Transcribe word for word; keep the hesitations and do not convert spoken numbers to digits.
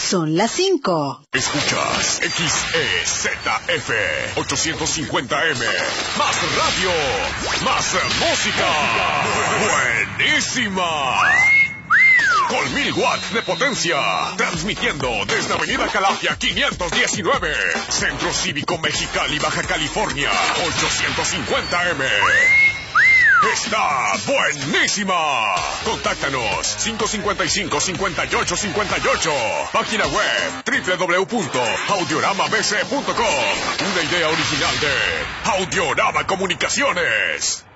son las cinco. Escuchas X E Z F ochocientos cincuenta M. Más radio, más música. Buenísima. Con mil watts de potencia. Transmitiendo desde Avenida Calafia quinientos diecinueve. Centro Cívico Mexicali, Baja California. ochocientos cincuenta M. Está buenísima. Contáctanos cinco cincuenta y cinco, cincuenta y ocho cincuenta y ocho. Página web doble u doble u doble u punto audiorama b c punto com. Una idea original de Audiorama Comunicaciones.